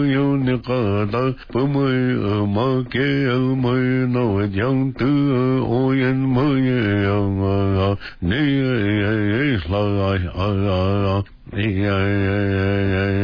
有那个的不没嘛给没那讲的我也没呀你也是啦你